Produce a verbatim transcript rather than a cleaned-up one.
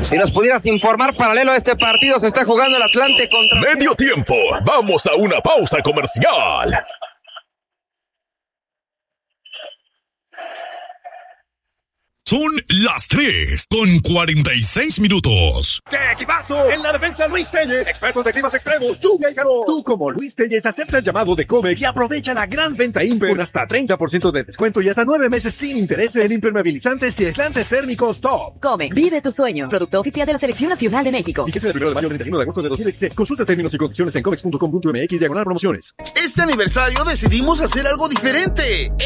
Si nos pudieras informar, paralelo a este partido, se está jugando el Atlante contra... Medio tiempo. Vamos a una pausa comercial. Son las tres con cuarenta y seis minutos. ¡Qué equipazo! En la defensa, Luis Telles, expertos de climas extremos, lluvia y calor. Tú, como Luis Telles, acepta el llamado de Comex y aprovecha la gran venta Imper con hasta treinta por ciento de descuento y hasta nueve meses sin intereses en impermeabilizantes y aislantes térmicos top. Comex, vive tus sueños. Producto oficial de la Selección Nacional de México. Fíjese del primero de mayo al treinta y uno de agosto de dos mil dieciséis. Consulta términos y condiciones en comex punto com punto m x diagonal promociones. Este aniversario decidimos hacer algo diferente.